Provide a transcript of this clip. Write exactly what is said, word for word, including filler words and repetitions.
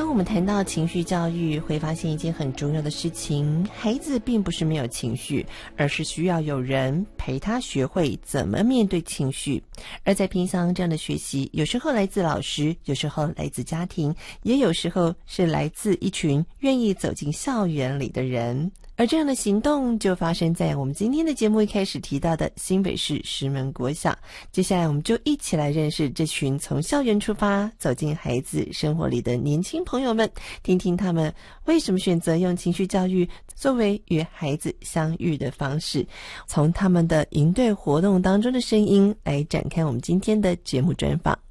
当我们谈到情绪教育，会发现一件很重要的事情，孩子并不是没有情绪，而是需要有人陪他学会怎么面对情绪。而在偏乡这样的学习，有时候来自老师，有时候来自家庭，也有时候是来自一群愿意走进校园里的人。而这样的行动就发生在我们今天的节目一开始提到的新北市石门国小。接下来我们就一起来认识这群从校园出发走进孩子生活里的年轻朋友们，听听他们为什么选择用情绪教育作为与孩子相遇的方式，从他们的营队活动当中的声音来展开我们今天的节目专访。